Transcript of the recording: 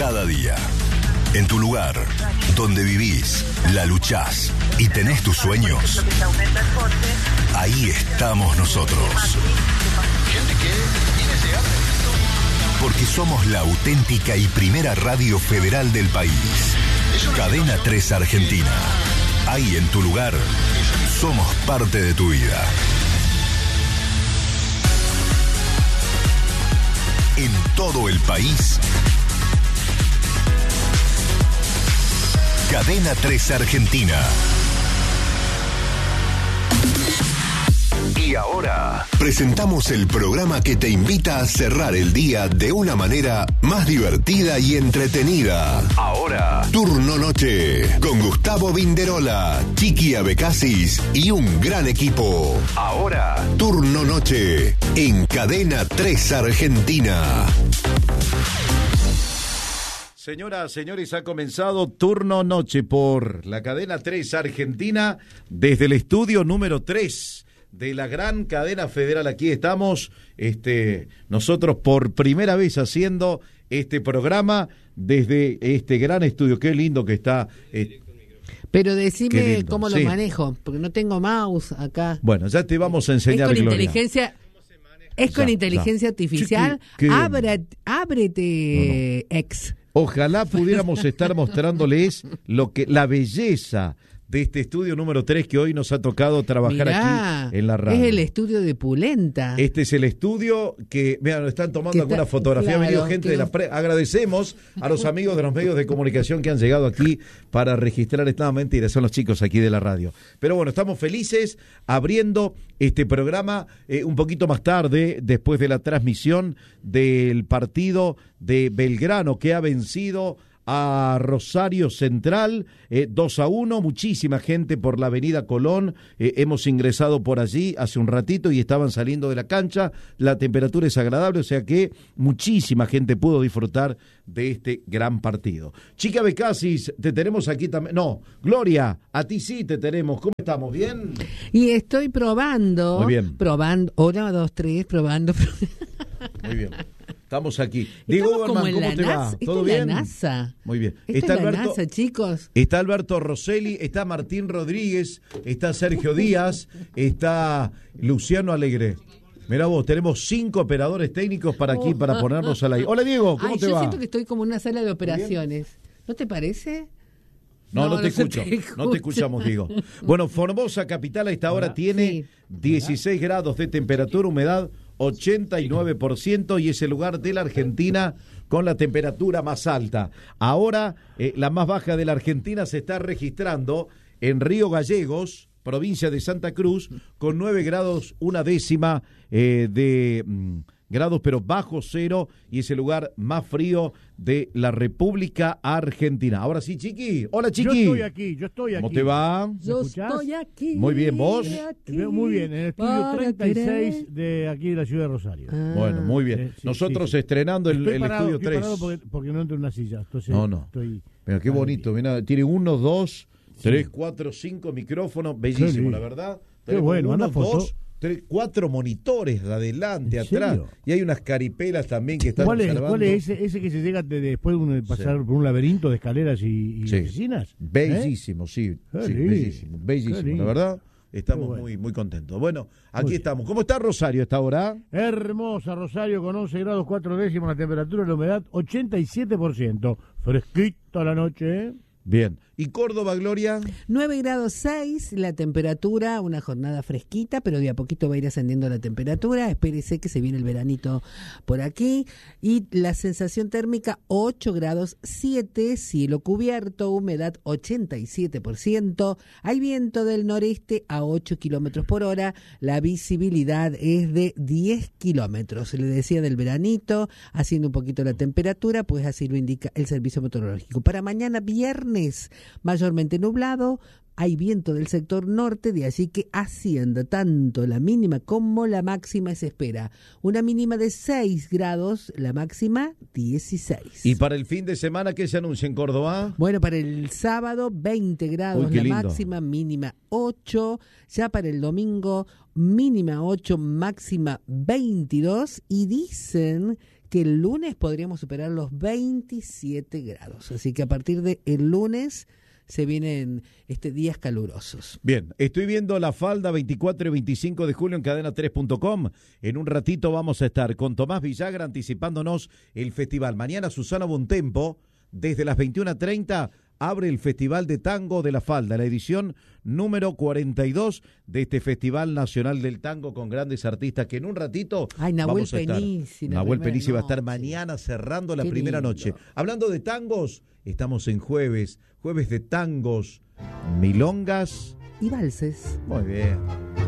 cada día. En tu lugar, donde vivís, la luchás y tenés tus sueños, ahí estamos nosotros. Porque somos la auténtica y primera radio federal del país. Cadena 3 Argentina. Ahí en tu lugar, somos parte de tu vida. En todo el país, Cadena 3 Argentina. Y ahora presentamos el programa que te invita a cerrar el día de una manera más divertida y entretenida. Ahora, Turno Noche, con Gustavo Vinderola, Chiqui Abecasis y un gran equipo. Ahora, Turno Noche, en Cadena 3 Argentina. Señoras, señores, ha comenzado Turno Noche por la Cadena 3 Argentina desde el estudio número 3 de la gran cadena federal. Aquí estamos, nosotros por primera vez haciendo este programa desde este gran estudio. Qué lindo que está. Pero decime cómo lo manejo, porque no tengo mouse acá. Bueno, ya te vamos a enseñar, Gloria. Inteligencia. Es con inteligencia artificial. Ábrete, ex. Ojalá pudiéramos estar mostrándoles la belleza de este estudio número 3 que hoy nos ha tocado trabajar. Mirá, aquí en la radio. Es el estudio de Pulenta. Este es el estudio que, mira, nos están tomando alguna fotografía. Claro, ha venido gente de la agradecemos a los amigos de los medios de comunicación que han llegado aquí para registrar esta mentira. Son los chicos aquí de la radio. Pero bueno, estamos felices abriendo este programa un poquito más tarde, después de la transmisión del partido de Belgrano, que ha vencido a Rosario Central 2-1, muchísima gente por la avenida Colón, hemos ingresado por allí hace un ratito y estaban saliendo de la cancha, la temperatura es agradable, o sea que muchísima gente pudo disfrutar de este gran partido. Chica Becasis, te tenemos aquí también, no, Gloria, a ti sí te tenemos, ¿cómo estamos? ¿Bien? Y estoy probando. Muy bien. Probando, 1, 2, 3, probando. Muy bien. Estamos aquí. Diego Berman, ¿cómo te va? ¿Todo bien? La NASA. Muy bien. Está Alberto, la NASA, chicos. Está Alberto Rosselli, está Martín Rodríguez, está Sergio Díaz, está Luciano Alegre. Mirá vos, tenemos 5 operadores técnicos para aquí, para ponernos al aire. Hola Diego, ¿cómo te va? Yo siento que estoy como en una sala de operaciones. ¿No te parece? No te escucho. No te escuchamos, Diego. Bueno, Formosa Capital a esta hora tiene 16 grados de temperatura, humedad 89% y es el lugar de la Argentina con la temperatura más alta. Ahora, la más baja de la Argentina se está registrando en Río Gallegos, provincia de Santa Cruz, con 9 grados, 1/10 de grados, pero bajo cero, y es el lugar más frío de la República Argentina. Ahora sí, Chiqui. Hola, Chiqui. Yo estoy aquí. ¿Cómo te va? Yo estoy aquí. Muy bien, ¿vos? Muy bien, en el estudio 36 de aquí de la ciudad de Rosario. Bueno, muy bien. Nosotros estrenando el estudio 3. Parado porque no entro en una silla. Entonces no. Mira, qué bonito. Mira, tiene 1, 2, 3, 4, 5 micrófonos. Bellísimo, la verdad. Qué bueno, 1, 2, 3, 4 monitores de adelante, atrás. Y hay unas caripelas también que están observando. ¿Cuál es ese que se llega después de pasar por un laberinto de escaleras y oficinas? Bellísimo, bellísimo. La verdad, estamos muy, muy contentos. Bueno, aquí estamos. ¿Cómo está Rosario a esta hora? Hermosa Rosario, con 11 grados 4 décimos la temperatura, la humedad 87%. Fresquita la noche, ¿eh? Bien. ¿Y Córdoba, Gloria? 9 grados 6, la temperatura, una jornada fresquita, pero de a poquito va a ir ascendiendo la temperatura. Espérese que se viene el veranito por aquí. Y la sensación térmica 8 grados 7, cielo cubierto, humedad 87%. Hay viento del noreste a 8 kilómetros por hora. La visibilidad es de 10 kilómetros. Le decía del veranito, haciendo un poquito la temperatura, pues así lo indica el servicio meteorológico. Para mañana viernes, mayormente nublado, hay viento del sector norte, de allí que ascienda tanto la mínima como la máxima se espera. Una mínima de 6 grados, la máxima 16. ¿Y para el fin de semana qué se anuncia en Córdoba? Bueno, para el sábado 20 grados la máxima, mínima 8. Ya para el domingo mínima 8, máxima 22. Y dicen que el lunes podríamos superar los 27 grados. Así que a partir del lunes se vienen días calurosos. Bien, estoy viendo La Falda 24 y 25 de julio en cadena3.com. En un ratito vamos a estar con Tomás Villagra anticipándonos el festival. Mañana Susana Bontempo, desde las 21:30, abre el Festival de Tango de La Falda, la edición número 42 de este Festival Nacional del Tango con grandes artistas que en un ratito vamos a estar. Nahuel Penisi va a estar mañana cerrando la primera noche. Hablando de tangos, estamos en jueves de tangos, milongas y valses. Muy bien.